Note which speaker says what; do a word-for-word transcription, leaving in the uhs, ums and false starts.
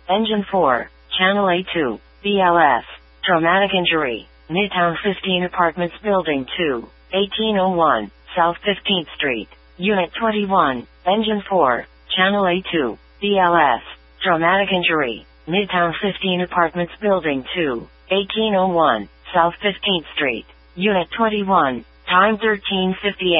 Speaker 1: Engine four, Channel A two, B L S, traumatic injury, Midtown fifteen Apartments Building two, eighteen oh one, South fifteenth Street, Unit twenty-one, Engine four, Channel A two, B L S, traumatic injury, Midtown fifteen Apartments Building two, eighteen oh one, South fifteenth Street, Unit twenty-one, time thirteen fifty-eight.